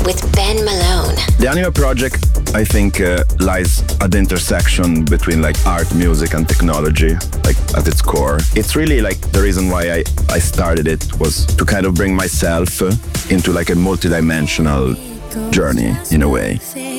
with Ben Malone. The Anima project, I think, lies at the intersection between like art, music, and technology, like at its core. It's really like the reason why I started it was to kind of bring myself into like a multidimensional journey in a way.